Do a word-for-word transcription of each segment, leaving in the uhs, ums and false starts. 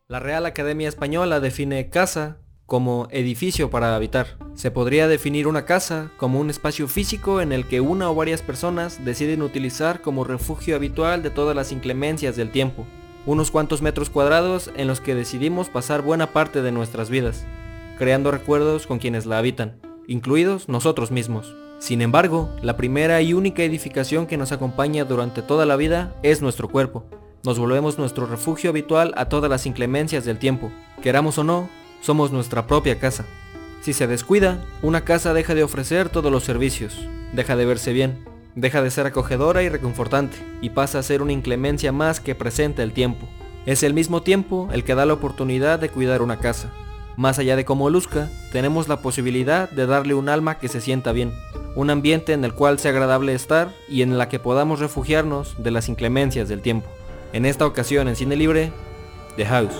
La Real Academia Española define casa como edificio para habitar. Se podría definir una casa como un espacio físico en el que una o varias personas deciden utilizar como refugio habitual de todas las inclemencias del tiempo. Unos cuantos metros cuadrados en los que decidimos pasar buena parte de nuestras vidas, creando recuerdos con quienes la habitan, incluidos nosotros mismos. Sin embargo, la primera y única edificación que nos acompaña durante toda la vida es nuestro cuerpo. Nos volvemos nuestro refugio habitual a todas las inclemencias del tiempo. Queramos o no, somos nuestra propia casa. Si se descuida, una casa deja de ofrecer todos los servicios, deja de verse bien, deja de ser acogedora y reconfortante, y pasa a ser una inclemencia más que presenta el tiempo. Es el mismo tiempo el que da la oportunidad de cuidar una casa. Más allá de cómo luzca, tenemos la posibilidad de darle un alma que se sienta bien, un ambiente en el cual sea agradable estar y en la que podamos refugiarnos de las inclemencias del tiempo. En esta ocasión en Cine Libre, The House.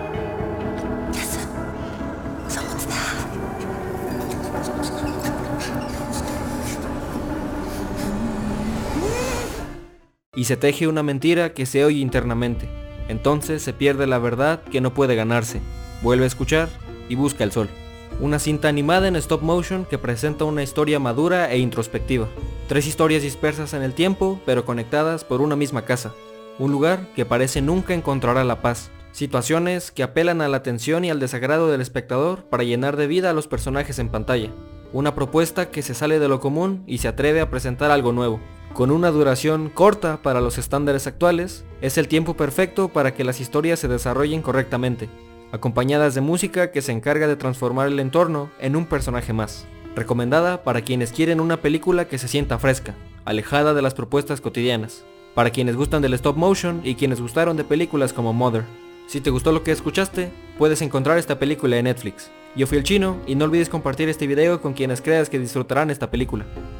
Y se teje una mentira que se oye internamente. Entonces se pierde la verdad que no puede ganarse. Vuelve a escuchar y busca el sol. Una cinta animada en stop motion que presenta una historia madura e introspectiva. Tres historias dispersas en el tiempo, pero conectadas por una misma casa. Un lugar que parece nunca encontrará la paz. Situaciones que apelan a la atención y al desagrado del espectador para llenar de vida a los personajes en pantalla. Una propuesta que se sale de lo común y se atreve a presentar algo nuevo. Con una duración corta para los estándares actuales, es el tiempo perfecto para que las historias se desarrollen correctamente, acompañadas de música que se encarga de transformar el entorno en un personaje más. Recomendada para quienes quieren una película que se sienta fresca, alejada de las propuestas cotidianas. Para quienes gustan del stop motion y quienes gustaron de películas como Mother. Si te gustó lo que escuchaste, puedes encontrar esta película en Netflix. Yo fui el Chino y no olvides compartir este video con quienes creas que disfrutarán esta película.